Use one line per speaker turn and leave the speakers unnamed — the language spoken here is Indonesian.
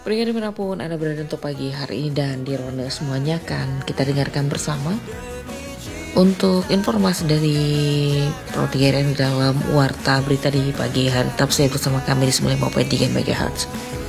Berikan dimanapun Anda berada untuk pagi hari ini dan di ronde semuanya akan kita dengarkan bersama. Untuk informasi dari Pro 3 RN dalam Warta Berita di pagi hari, tetap stay bersama kami di 95.3 MHz.